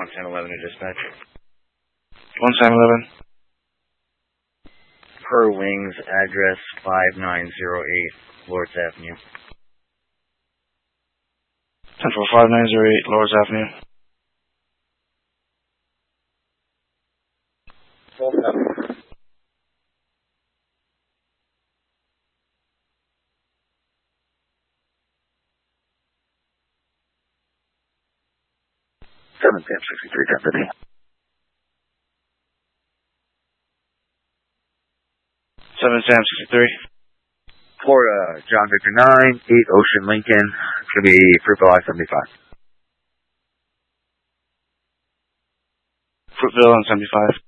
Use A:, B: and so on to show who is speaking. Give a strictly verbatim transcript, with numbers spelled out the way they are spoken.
A: one ten eleven to dispatch.
B: one ten eleven.
A: Per Wings, address five nine zero eight, Lords Avenue.
B: ten four five nine zero eight, Lords Avenue.
A: Lords Avenue. seven Sam sixty-three, Deputy.
B: seven Sam sixty-three.
A: Florida, John Victor nine, eight Ocean Lincoln. It's going to be Fruitville I seventy-five.
B: Fruitville on seventy-five.